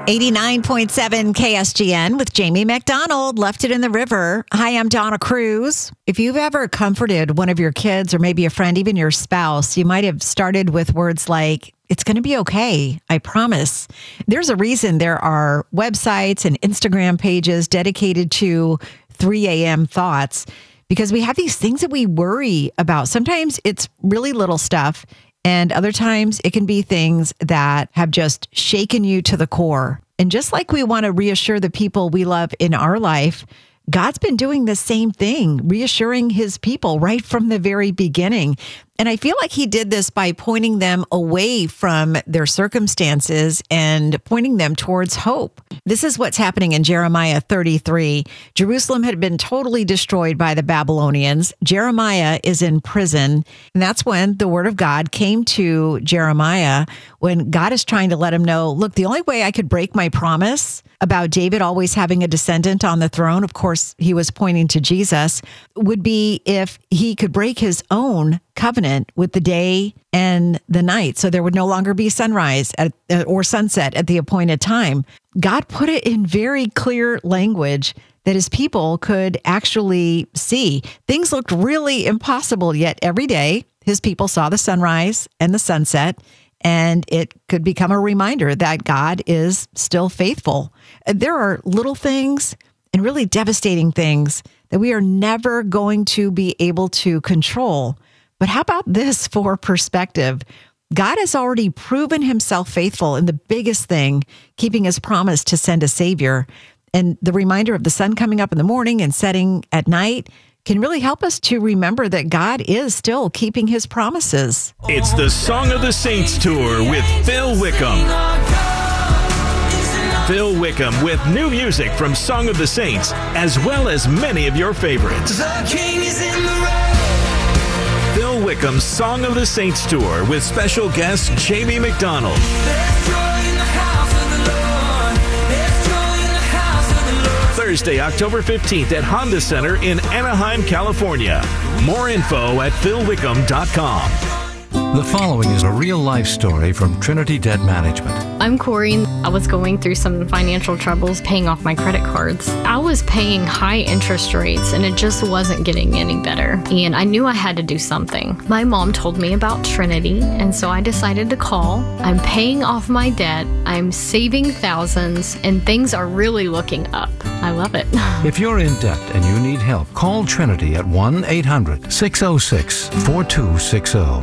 89.7 KSGN with Jamie McDonald, Left It in the River. Hi, I'm Donna Cruz. If you've ever comforted one of your kids or maybe a friend, even your spouse, you might have started with words like, "It's going to be okay, I promise." There's a reason there are websites and Instagram pages dedicated to 3 a.m. thoughts, because we have these things that we worry about. Sometimes it's really little stuff, and other times it can be things that have just shaken you to the core. And just like we want to reassure the people we love in our life, God's been doing the same thing, reassuring his people right from the very beginning. And I feel like he did this by pointing them away from their circumstances and pointing them towards hope. This is what's happening in Jeremiah 33. Jerusalem had been totally destroyed by the Babylonians. Jeremiah is in prison. And that's when the word of God came to Jeremiah, when God is trying to let him know, look, the only way I could break my promise about David always having a descendant on the throne, of course, he was pointing to Jesus, would be if he could break his own covenant with the day and the night. So there would no longer be sunrise or sunset at the appointed time. God put it in very clear language that his people could actually see. Things looked really impossible, yet every day his people saw the sunrise and the sunset, and it could become a reminder that God is still faithful. There are little things and really devastating things that we are never going to be able to control. But how about this for perspective? God has already proven himself faithful in the biggest thing, keeping his promise to send a savior. And the reminder of the sun coming up in the morning and setting at night can really help us to remember that God is still keeping his promises. It's the Song of the Saints Tour with Phil Wickham. Phil Wickham with new music from Song of the Saints, as well as many of your favorites. The King is in the rain. Phil Wickham's Song of the Saints Tour with special guest Jamie McDonald. Thursday, October 15th at Honda Center in Anaheim, California. More info at philwickham.com. The following is a real-life story from Trinity Debt Management. I'm Corey. I was going through some financial troubles paying off my credit cards. I was paying high interest rates and it just wasn't getting any better. And I knew I had to do something. My mom told me about Trinity, and so I decided to call. I'm paying off my debt. I'm saving thousands, and things are really looking up. I love it. If you're in debt and you need help, call Trinity at 1-800-606-4260.